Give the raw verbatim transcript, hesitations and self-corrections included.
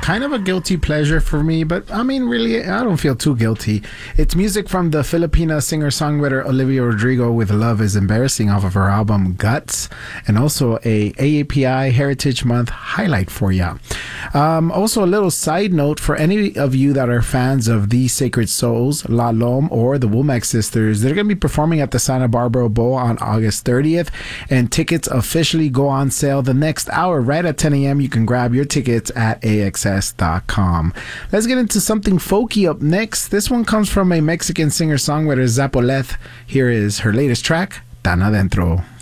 kind of a guilty pleasure for me, but I mean, really, I don't feel too guilty. It's music from the Filipina singer-songwriter Olivia Rodrigo with Love is Embarrassing off of her album Guts, and also a A A P I Heritage Month highlight for you. Um, also, a little side note for any of you that are fans of The Sacred Souls, La Lom, or the Womack Sisters, they're going to be performing at the Santa Barbara Bowl on August thirtieth, and tickets officially go on sale the next hour right at ten a.m. You can grab your tickets at A X S dot com. Let's get into something folky up next. This one comes from a Mexican singer-songwriter, Zapoleth. Here is her latest track, Tan Adentro.